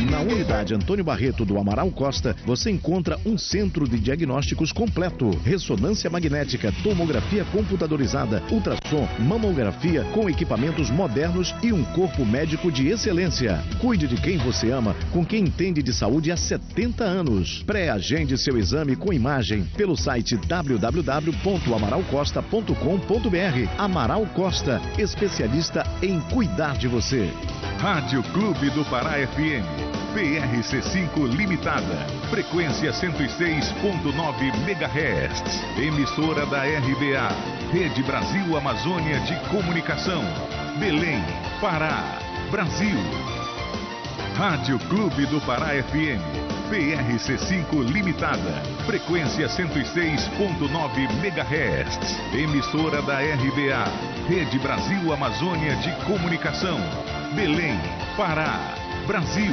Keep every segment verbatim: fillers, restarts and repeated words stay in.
Na unidade Antônio Barreto do Amaral Costa, você encontra um centro de diagnósticos completo, ressonância magnética, tomografia computadorizada, ultrassom, mamografia com equipamentos modernos e um corpo médico de excelência. Cuide de quem você ama, com quem entende de saúde há setenta anos. Pré-agende seu exame com imagem pelo site w w w ponto amaral costa ponto com ponto b r. Amaral Costa, especialista em cuidar de você. Rádio Clube do Pará F M, P R C cinco Limitada, frequência cento e seis ponto nove megahertz, emissora da R B A, Rede Brasil Amazônia de Comunicação, Belém, Pará, Brasil. Rádio Clube do Pará F M, P R C cinco Limitada, frequência cento e seis ponto nove megahertz, emissora da R B A, Rede Brasil Amazônia de Comunicação, Belém, Pará, Brasil.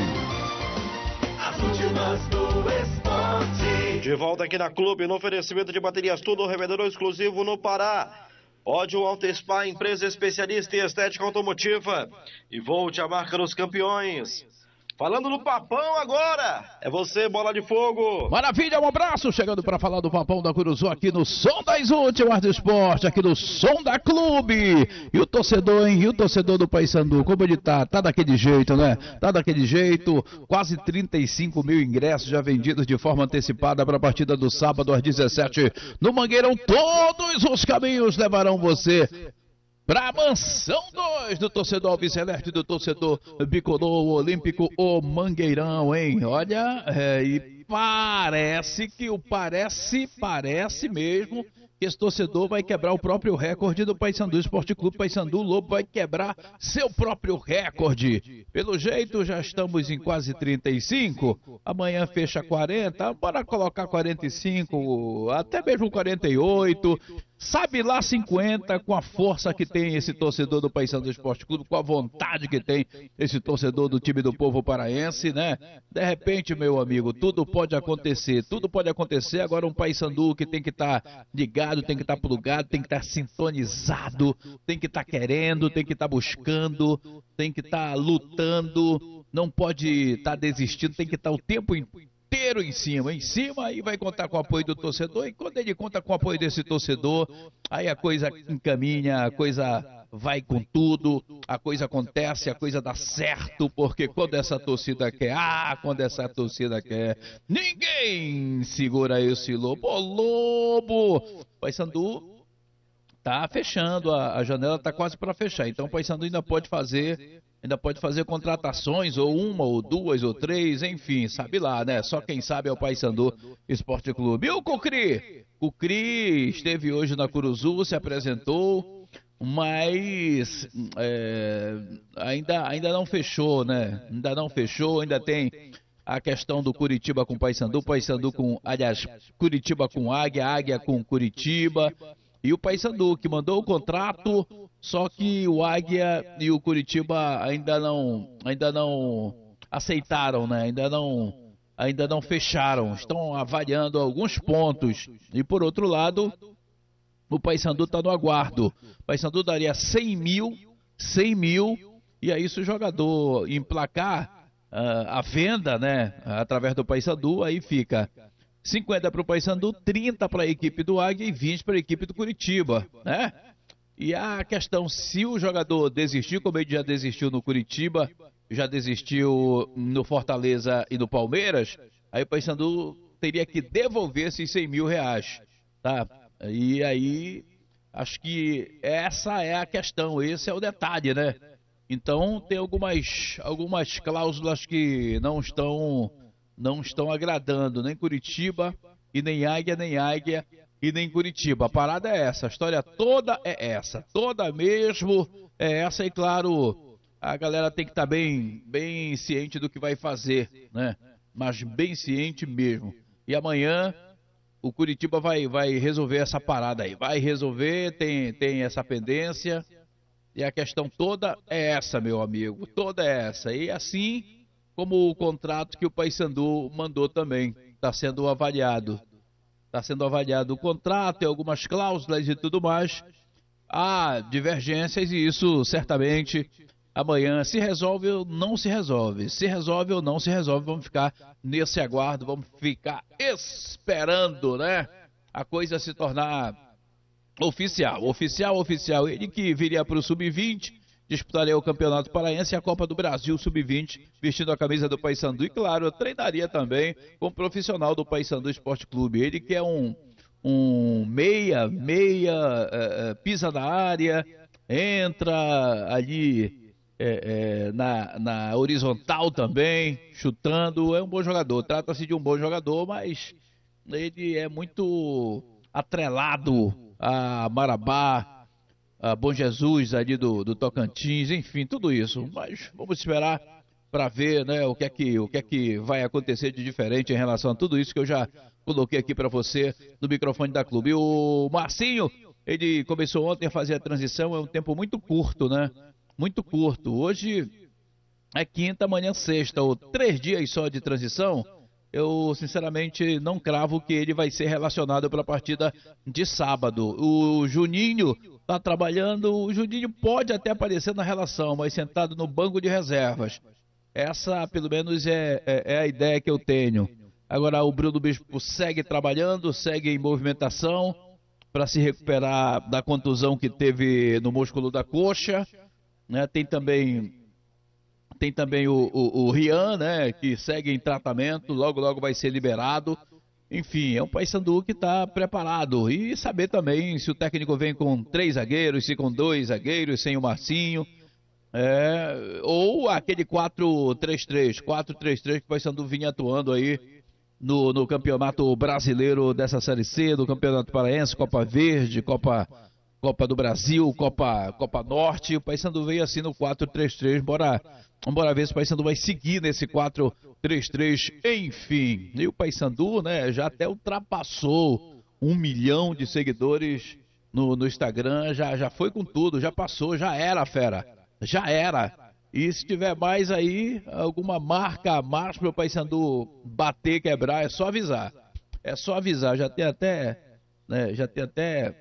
As últimas do esporte. De volta aqui na Clube, no oferecimento de baterias Tudo, revendedor exclusivo no Pará. Ódio Auto Spa, empresa especialista em estética automotiva. E Volte, a marca dos campeões. Falando do Papão agora, é você, Bola de Fogo. Maravilha, um abraço, chegando para falar do Papão da Curuzu aqui no Som das Últimas do Esporte, aqui no Som da Clube. E o torcedor, hein, e o torcedor do Paysandu, como ele tá? Tá daquele jeito, né? Tá daquele jeito, quase trinta e cinco mil ingressos já vendidos de forma antecipada para a partida do sábado às dezessete no Mangueirão. Todos os caminhos levarão você para a mansão dois do torcedor Alves Celeste, do torcedor bicolor olímpico, o Mangueirão, hein? Olha, é, e parece que o parece, parece mesmo que esse torcedor vai quebrar o próprio recorde do Paysandu Esporte Clube. Paysandu Lobo vai quebrar seu próprio recorde. Pelo jeito, já estamos em quase trinta e cinco. Amanhã fecha quarenta. Bora colocar quarenta e cinco, até mesmo quarenta e oito. Sabe lá cinquenta, com a força que tem esse torcedor do Paysandu Esporte Clube, com a vontade que tem esse torcedor do time do povo paraense, né? De repente, meu amigo, tudo pode acontecer, tudo pode acontecer. Agora um Paysandu que tem que estar tá ligado, tem que estar tá plugado, tem que estar tá sintonizado, tem que estar tá querendo, tem que estar tá buscando, tem que estar tá lutando, não pode estar tá desistindo, tem que estar tá o tempo inteiro inteiro em cima, em cima, e vai contar com o apoio do torcedor. E quando ele conta com o apoio desse torcedor, aí a coisa encaminha, a coisa vai com tudo, a coisa acontece, a coisa dá certo, porque quando essa torcida quer, ah, quando essa torcida quer, ninguém segura esse lobo. Ô, Lobo! Paysandu tá fechando, a, a janela tá quase para fechar, então o Paysandu ainda pode fazer, ainda pode fazer contratações, ou uma, ou duas, ou três, enfim, sabe lá, né? Só quem sabe é o Paysandu Esporte Clube. E o Cucri? O Cucri esteve hoje na Curuzu, se apresentou, mas é, ainda, ainda não fechou, né? Ainda não fechou, ainda tem a questão do Curitiba com Paysandu, Paysandu com, aliás, Curitiba com Águia, Águia com Curitiba. E o Paysandu, que mandou o contrato, só que o Águia e o Curitiba ainda não, ainda não aceitaram, né? Ainda não, ainda não fecharam. Estão avaliando alguns pontos. E por outro lado, o Paysandu está no aguardo. O Paysandu daria cem mil, cem mil, e aí se o jogador emplacar uh, a venda, né? Através do Paysandu, aí fica cinquenta para o Paysandu, trinta para a equipe do Águia e vinte para a equipe do Curitiba, né? E a questão, se o jogador desistir, como ele já desistiu no Curitiba, já desistiu no Fortaleza e no Palmeiras, aí o Paysandu teria que devolver esses cem mil reais, tá? E aí, acho que essa é a questão, esse é o detalhe, né? Então, tem algumas, algumas cláusulas que não estão... não estão agradando nem Curitiba, e nem Águia, nem Águia, e nem Curitiba. A parada é essa, a história toda é essa, toda mesmo é essa, e claro, a galera tem que estar tá bem, bem ciente do que vai fazer, né? Mas bem ciente mesmo. E amanhã o Curitiba vai, vai resolver essa parada aí, vai resolver, tem, tem essa pendência, e a questão toda é essa, meu amigo, toda é essa, e assim como o contrato que o Paysandu mandou também, está sendo avaliado. Está sendo avaliado o contrato, tem algumas cláusulas e tudo mais. Há divergências e isso certamente amanhã se resolve ou não se resolve. Se resolve ou não se resolve, vamos ficar nesse aguardo, vamos ficar esperando, né? A coisa se tornar oficial, oficial, oficial. Ele que viria para o sub vinte, disputaria o Campeonato Paraense e a Copa do Brasil sub vinte, vestindo a camisa do Paysandu. E claro, eu treinaria também com o profissional do Paysandu Esporte Clube. Ele que é um, um meia, meia, é, é, pisa na área, entra ali é, é, na, na horizontal também, chutando. É um bom jogador, trata-se de um bom jogador, mas ele é muito atrelado a Marabá, a Bom Jesus ali do, do Tocantins, enfim, tudo isso. Mas vamos esperar para ver, né, o que é que, o que é que vai acontecer de diferente em relação a tudo isso que eu já coloquei aqui para você no microfone da Clube. O Marcinho, ele começou ontem a fazer a transição, é um tempo muito curto, né? Muito curto. Hoje é quinta, amanhã sexta, ou três dias só de transição. Eu, sinceramente, não cravo que ele vai ser relacionado para a partida de sábado. O Juninho está trabalhando, o Juninho pode até aparecer na relação, mas sentado no banco de reservas. Essa, pelo menos, é, é, é a ideia que eu tenho. Agora, o Bruno Bispo segue trabalhando, segue em movimentação para se recuperar da contusão que teve no músculo da coxa, né? Tem também... Tem também o, o, o Rian, né, que segue em tratamento, logo logo vai ser liberado. Enfim, é um Paysandu que está preparado. E saber também se o técnico vem com três zagueiros, se com dois zagueiros, sem o Marcinho. É, ou aquele quatro três três, quatro três três que o Paysandu vinha atuando aí no, no Campeonato Brasileiro dessa Série C, do Campeonato Paraense, Copa Verde, Copa... Copa do Brasil, Copa, Copa Norte. O Paysandu veio assim no quatro três três. Bora, bora ver se o Paysandu vai seguir nesse quatro três três. Enfim, e o Paysandu, né, já até ultrapassou um milhão de seguidores no, no Instagram. Já, já foi com tudo, já passou, já era, fera. Já era. E se tiver mais aí, alguma marca a mais para o Paysandu bater, quebrar, é só avisar. É só avisar. Já tem até, né, já tem até...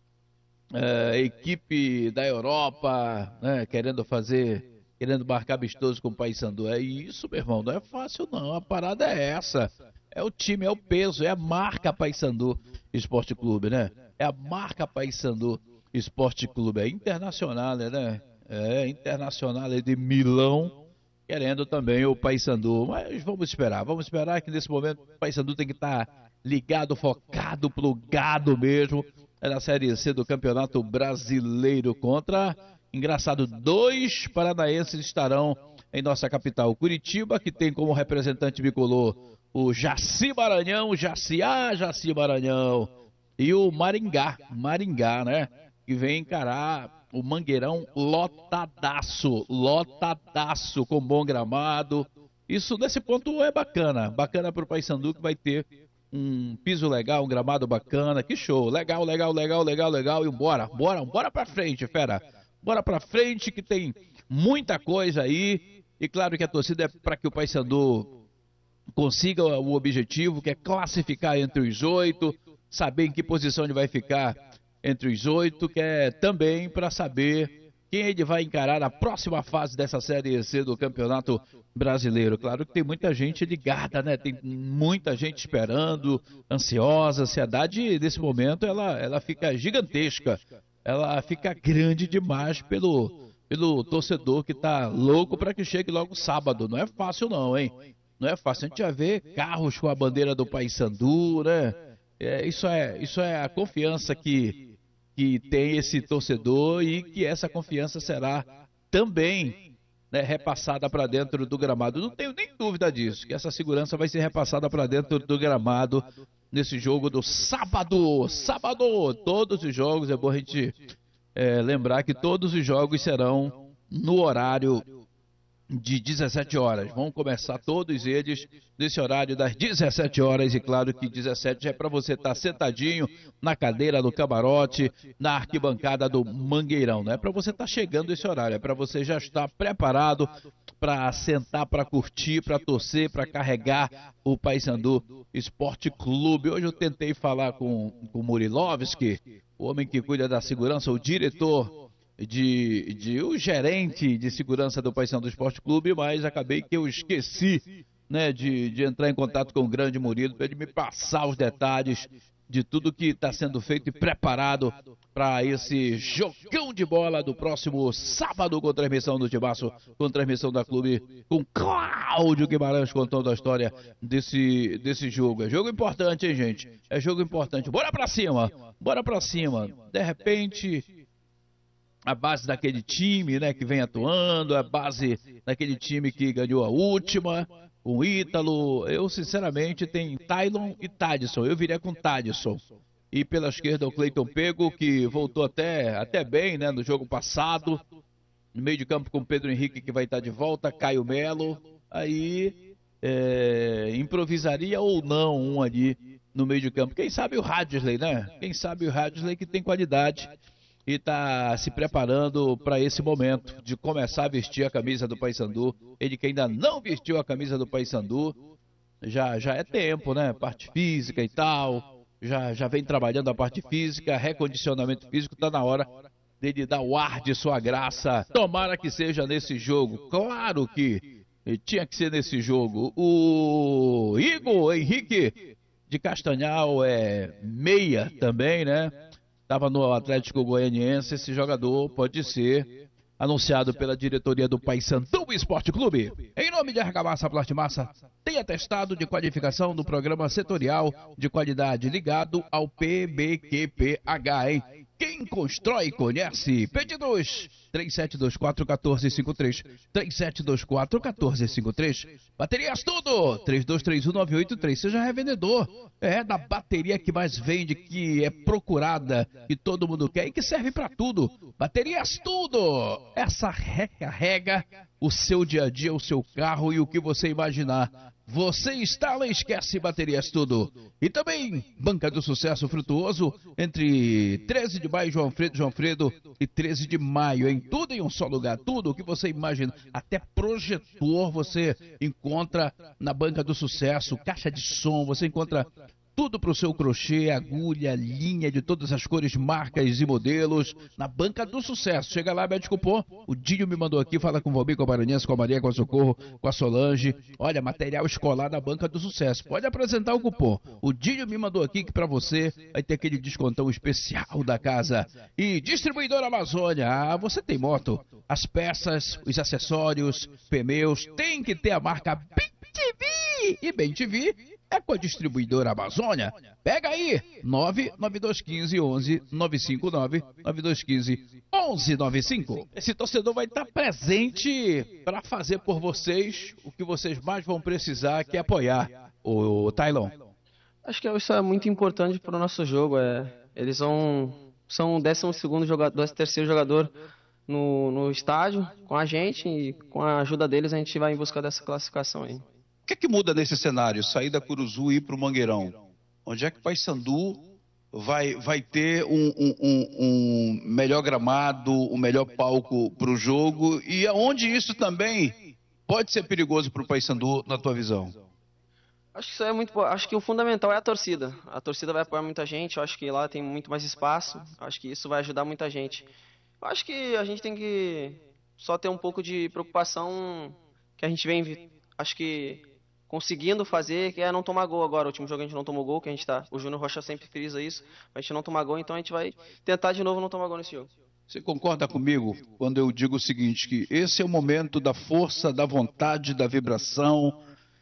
É, equipe da Europa, né, querendo fazer, querendo marcar amistoso com o Paysandu. É isso, meu irmão, não é fácil não, a parada é essa, é o time, é o peso, é a marca Paysandu Esporte Clube, né, é a marca Paysandu Esporte Clube, é internacional, né, é internacional de Milão, querendo também o Paysandu, mas vamos esperar, vamos esperar que nesse momento o Paysandu tem que estar ligado, focado, plugado mesmo, é na Série C do Campeonato Brasileiro contra, engraçado, dois paranaenses estarão em nossa capital, Curitiba, que tem como representante bicolor o Jaci Maranhão, Jaci, ah, Jaci Maranhão, e o Maringá, Maringá, né, que vem encarar o Mangueirão lotadaço, lotadaço, com bom gramado. Isso, nesse ponto, é bacana, bacana para o Paysandu, que vai ter um piso legal, um gramado bacana, que show, legal, legal, legal, legal, legal, e bora, bora, bora pra frente, fera, bora pra frente que tem muita coisa aí, e claro que a torcida é para que o Paysandu consiga o objetivo, que é classificar entre os oito, saber em que posição ele vai ficar entre os oito, que é também para saber quem ele vai encarar na próxima fase dessa Série C do Campeonato Brasileiro. Claro que tem muita gente ligada, né? Tem muita gente esperando, ansiosa. A ansiedade, nesse momento, ela, ela fica gigantesca. Ela fica grande demais pelo, pelo torcedor que tá louco para que chegue logo sábado. Não é fácil não, hein? Não é fácil. A gente já vê carros com a bandeira do Paysandu, né? É, isso, é, isso é a confiança que... que tem esse torcedor e que essa confiança será também, né, repassada para dentro do gramado. Não tenho nem dúvida disso, que essa segurança vai ser repassada para dentro do gramado nesse jogo do sábado. Sábado, todos os jogos, é bom a gente é, lembrar que todos os jogos serão no horário de dezessete horas. Vão começar todos eles nesse horário das dezessete horas, e claro que dezessete é para você estar sentadinho na cadeira do camarote, na arquibancada do Mangueirão. Não é para você estar chegando esse horário, é para você já estar preparado para sentar, para curtir, para torcer, para carregar o Paysandu Esporte Clube. Hoje eu tentei falar com, com o Murilovski, o homem que cuida da segurança, o diretor de, de o gerente de segurança do Paysandu Esporte Clube, mas acabei que eu esqueci, né, de, de entrar em contato com o grande Murilo para ele me passar os detalhes de tudo que está sendo feito e preparado para esse jogão de bola do próximo sábado com transmissão do Tibaço, com transmissão da Clube, com Cláudio Guimarães contando a história desse, desse jogo. É jogo importante, hein, gente? É jogo importante. Bora pra cima, bora pra cima. De repente, a base daquele time, né, que vem atuando, a base daquele time que ganhou a última, o Ítalo, eu sinceramente tenho Tylon e Tadson, eu viria com Tadson. E pela esquerda o Cleiton Pego, que voltou até, até bem, né, no jogo passado. No meio de campo com o Pedro Henrique, que vai estar de volta, Caio Melo. Aí é, improvisaria ou não um ali no meio de campo. Quem sabe o Hadley, né? Quem sabe o Hadley que tem qualidade e está se preparando para esse momento de começar a vestir a camisa do Paysandu. Ele que ainda não vestiu a camisa do Paysandu, já, já é tempo, né? Parte física e tal, já, já vem trabalhando a parte física, recondicionamento físico, está na hora dele dar o ar de sua graça. Tomara que seja nesse jogo, claro que tinha que ser nesse jogo. O Igor Henrique de Castanhal é meia também, né? Estava no Atlético Goianiense, esse jogador pode ser anunciado pela diretoria do Paysandu Esporte Clube. Em nome de Argamassa Plastimassa, tem atestado de qualificação do programa setorial de qualidade ligado ao P B Q P H, hein? Quem constrói, conhece. Pedidos três sete dois quatro, um quatro cinco três, três sete dois quatro, um quatro cinco três. Baterias Tudo, três dois três um, nove oito três. Seja revendedor. É da bateria que mais vende, que é procurada, que todo mundo quer e que serve para tudo. Baterias Tudo. Essa recarrega o seu dia a dia, o seu carro e o que você imaginar. Você instala e esquece Baterias Tudo. E também Banca do Sucesso Frutuoso, entre treze de maio, João Fredo, João Fredo e treze de maio, em tudo em um só lugar, tudo o que você imagina, até projetor você encontra na Banca do Sucesso, caixa de som, você encontra tudo para o seu crochê, agulha, linha de todas as cores, marcas e modelos, na Banca do Sucesso. Chega lá, pede cupom. O Dinho me mandou aqui, fala com o Valmir, com a Maranhense, com a Maria, com a Socorro, com a Solange. Olha, material escolar na Banca do Sucesso. Pode apresentar o cupom. O Dinho me mandou aqui que para você vai ter aquele descontão especial da casa. E Distribuidora Amazônia, ah, você tem moto. As peças, os acessórios, pneus, tem que ter a marca Bem T V. E Bem T V é com a Distribuidora Amazônia. Pega aí, nove nove dois um cinco, onze nove cinco nove, nove dois um cinco, onze nove cinco. Esse torcedor vai estar presente para fazer por vocês o que vocês mais vão precisar, que é apoiar o, o Tylon. Acho que isso é muito importante para o nosso jogo. É, eles vão, são o décimo segundo jogador, décimo terceiro jogador no, no estádio com a gente, e com a ajuda deles a gente vai em busca dessa classificação aí. O que é que muda nesse cenário? Sair da Curuzu e ir para o Mangueirão? Onde é que o Paysandu vai, vai ter um, um, um, um melhor gramado, um melhor palco para o jogo? E aonde isso também pode ser perigoso para o Paysandu, na tua visão? Acho que isso é muito. Acho que o fundamental é a torcida. A torcida vai apoiar muita gente. Eu acho que lá tem muito mais espaço. Acho que isso vai ajudar muita gente. Eu acho que a gente tem que só ter um pouco de preocupação que a gente vem. Acho que conseguindo fazer, que é não tomar gol agora. O último jogo a gente não tomou gol, que a gente tá. O Júnior Rocha sempre frisa isso. A gente não tomar gol, então a gente vai tentar de novo não tomar gol nesse jogo. Você concorda comigo quando eu digo o seguinte, que esse é o momento da força, da vontade, da vibração,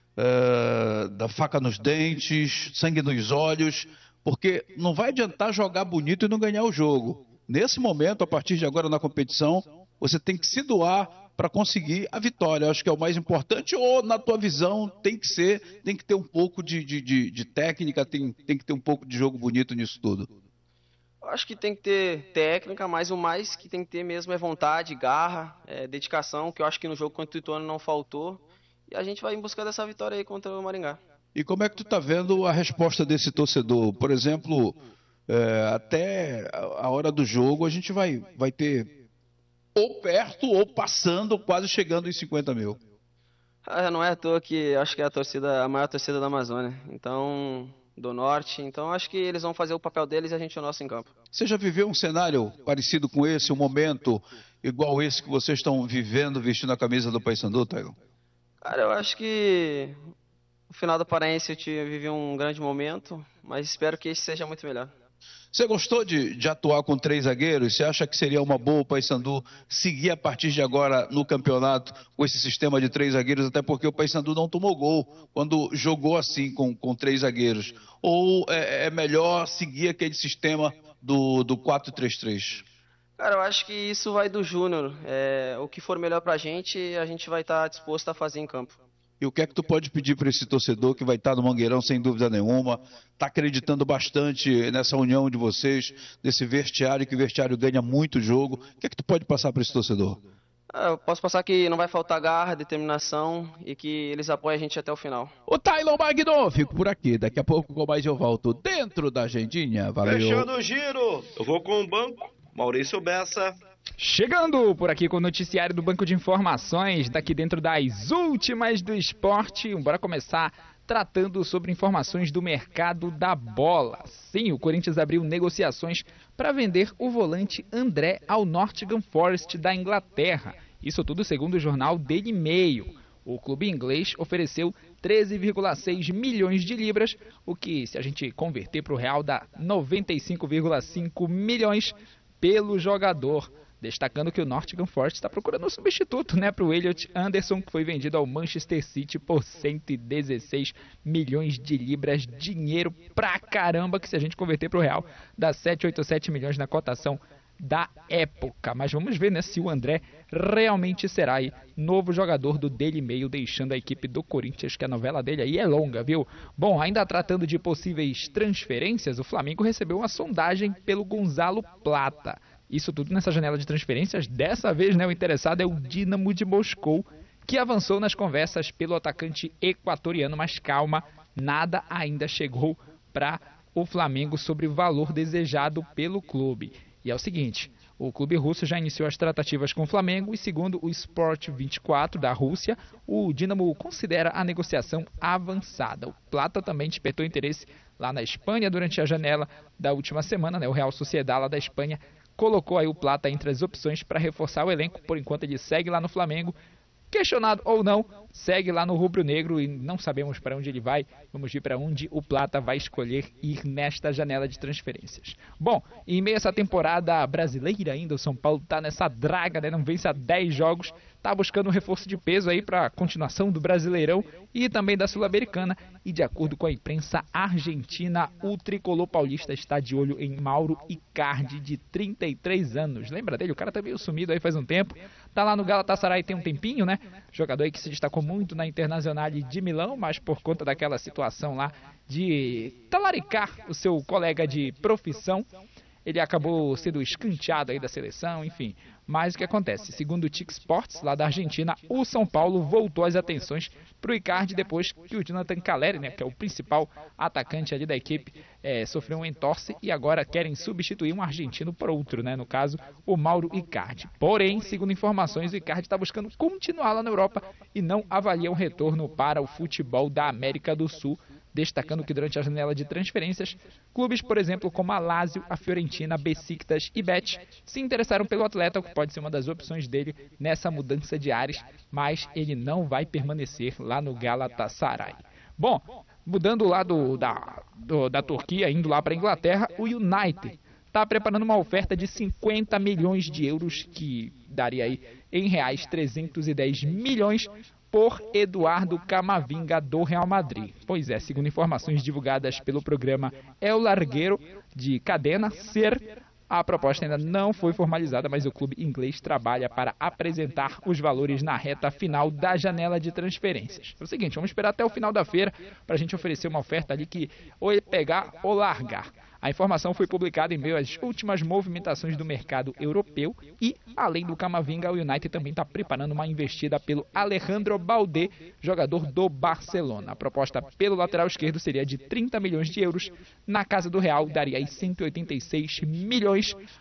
uh, da faca nos dentes, sangue nos olhos, porque não vai adiantar jogar bonito e não ganhar o jogo. Nesse momento, a partir de agora na competição, você tem que se doar para conseguir a vitória. Eu acho que é o mais importante, ou na tua visão tem que ser, tem que ter um pouco de, de, de, de técnica, tem, tem que ter um pouco de jogo bonito nisso tudo. Eu acho que tem que ter técnica, mas o mais que tem que ter mesmo é vontade, garra, é, dedicação, que eu acho que no jogo contra o Ituano não faltou. E a gente vai em busca dessa vitória aí contra o Maringá. E como é que tu tá vendo a resposta desse torcedor? Por exemplo, é, até a hora do jogo a gente vai, vai ter ou perto ou passando, quase chegando em cinquenta mil. Ah, não é à toa que acho que é a torcida, a maior torcida da Amazônia. Então, do Norte. Então acho que eles vão fazer o papel deles e a gente o nosso em campo. Você já viveu um cenário parecido com esse, um momento igual esse que vocês estão vivendo, vestindo a camisa do Paysandu, Taylor? Cara, eu acho que no final do Paraense eu tive, vivi um grande momento, mas espero que esse seja muito melhor. Você gostou de, de atuar com três zagueiros? Você acha que seria uma boa o Paysandu seguir a partir de agora no campeonato com esse sistema de três zagueiros? Até porque o Paysandu não tomou gol quando jogou assim com, com três zagueiros. Ou é, é melhor seguir aquele sistema do, do quatro três três? Cara, eu acho que isso vai do Júnior. É, o que for melhor pra gente, a gente vai estar disposto a fazer em campo. E o que é que tu pode pedir para esse torcedor que vai estar no Mangueirão sem dúvida nenhuma, está acreditando bastante nessa união de vocês, desse vestiário, que o vestiário ganha muito jogo. O que é que tu pode passar para esse torcedor? Eu posso passar que não vai faltar garra, determinação e que eles apoiem a gente até o final. O Taylor Magno, fico por aqui. Daqui a pouco com mais eu volto dentro da agendinha. Valeu. Fechando o giro, eu vou com o banco, Maurício Bessa. Chegando por aqui com o noticiário do Banco de Informações, daqui dentro das últimas do esporte. Bora começar tratando sobre informações do mercado da bola. Sim, o Corinthians abriu negociações para vender o volante André ao Nottingham Forest da Inglaterra. Isso tudo segundo o jornal Daily Mail. O clube inglês ofereceu treze vírgula seis milhões de libras, o que, se a gente converter para o real, dá noventa e cinco vírgula cinco milhões pelo jogador. Destacando que o Nottingham Forest está procurando um substituto, né, para o Elliot Anderson, que foi vendido ao Manchester City por cento e dezesseis milhões de libras, dinheiro pra caramba, que se a gente converter para o real, dá sete vírgula oitenta e sete milhões na cotação da época. Mas vamos ver, né, se o André realmente será aí novo jogador do Daily Mail, deixando a equipe do Corinthians, que a novela dele aí é longa, viu? Bom, ainda tratando de possíveis transferências, o Flamengo recebeu uma sondagem pelo Gonzalo Plata. Isso tudo nessa janela de transferências. Dessa vez, né, o interessado é o Dínamo de Moscou, que avançou nas conversas pelo atacante equatoriano, mas calma, nada ainda chegou para o Flamengo sobre o valor desejado pelo clube. E é o seguinte, o clube russo já iniciou as tratativas com o Flamengo e, segundo o Sport vinte e quatro da Rússia, o Dínamo considera a negociação avançada. O Plata também despertou interesse lá na Espanha durante a janela da última semana, né, o Real Sociedad lá da Espanha colocou aí o Plata entre as opções para reforçar o elenco. Por enquanto ele segue lá no Flamengo. Questionado ou não, segue lá no Rubro Negro e não sabemos para onde ele vai. Vamos ver para onde o Plata vai escolher ir nesta janela de transferências. Bom, em meio a essa temporada brasileira ainda, o São Paulo está nessa draga, né? Não vence há dez jogos. Está buscando um reforço de peso aí para a continuação do Brasileirão e também da Sul-Americana. E de acordo com a imprensa argentina, o tricolor paulista está de olho em Mauro Icardi, de trinta e três anos. Lembra dele? O cara tá meio sumido aí faz um tempo. Tá lá no Galatasaray tem um tempinho, né? Jogador aí que se destacou muito na Internacional de Milão, mas por conta daquela situação lá de talaricar o seu colega de profissão, ele acabou sendo escanteado aí da seleção, enfim. Mas o que acontece? Segundo o Tic Sports, lá da Argentina, o São Paulo voltou as atenções para o Icardi depois que o Jonathan Calleri, né, que é o principal atacante ali da equipe, é, sofreu um entorse e agora querem substituir um argentino por outro, né, no caso, o Mauro Icardi. Porém, segundo informações, o Icardi está buscando continuar lá na Europa e não avalia um retorno para o futebol da América do Sul, destacando que durante a janela de transferências, clubes, por exemplo, como a Lazio, a Fiorentina, Besiktas e Betis se interessaram pelo atleta, o que pode ser uma das opções dele nessa mudança de ares, mas ele não vai permanecer lá no Galatasaray. Bom, mudando lá do, da, do, da Turquia, indo lá para a Inglaterra, o United está preparando uma oferta de cinquenta milhões de euros, que daria aí em reais trezentos e dez milhões, por Eduardo Camavinga do Real Madrid. Pois é, segundo informações divulgadas pelo programa El Larguero de Cadena Ser, a proposta ainda não foi formalizada, mas o clube inglês trabalha para apresentar os valores na reta final da janela de transferências. É o seguinte, vamos esperar até o final da feira para a gente oferecer uma oferta ali que ou é pegar ou largar. A informação foi publicada em meio às últimas movimentações do mercado europeu e, além do Camavinga, o United também está preparando uma investida pelo Alejandro Balde, jogador do Barcelona. A proposta pelo lateral esquerdo seria de trinta milhões de euros, na casa do Real daria aí cento e oitenta e seis milhões.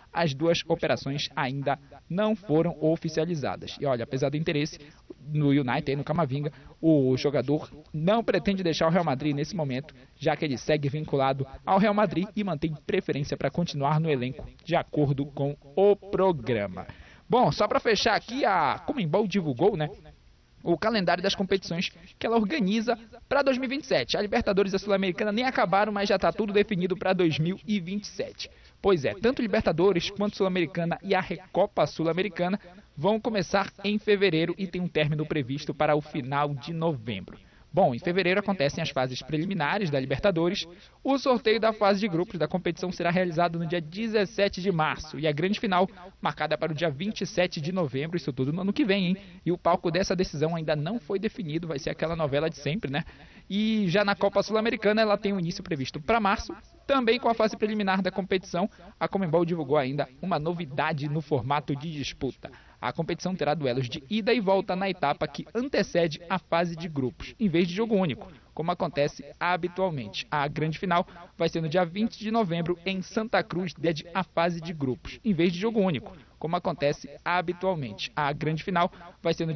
as duas operações ainda não foram oficializadas. E olha, apesar do interesse no United, no Camavinga, o jogador não pretende deixar o Real Madrid nesse momento, já que ele segue vinculado ao Real Madrid e mantém preferência para continuar no elenco, de acordo com o programa. Bom, só para fechar aqui, a Conmebol divulgou, né, o calendário das competições que ela organiza para dois mil e vinte e sete. A Libertadores e a Sul-Americana nem acabaram, mas já está tudo definido para dois mil e vinte e sete. Pois é, tanto Libertadores quanto Sul-Americana e a Recopa Sul-Americana vão começar em fevereiro e tem um término previsto para o final de novembro. Bom, em fevereiro acontecem as fases preliminares da Libertadores. O sorteio da fase de grupos da competição será realizado no dia dezessete de março e a grande final marcada para o dia vinte e sete de novembro, isso tudo no ano que vem, hein? E o palco dessa decisão ainda não foi definido, vai ser aquela novela de sempre, né? E já na Copa Sul-Americana ela tem o início previsto para março, também com a fase preliminar da competição. A Conmebol divulgou ainda uma novidade no formato de disputa. A competição terá duelos de ida e volta na etapa que antecede a fase de grupos, em vez de jogo único, como acontece habitualmente. A grande final vai ser no dia vinte de novembro em Santa Cruz, desde a fase de grupos, em vez de jogo único, como acontece habitualmente. A grande final vai ser no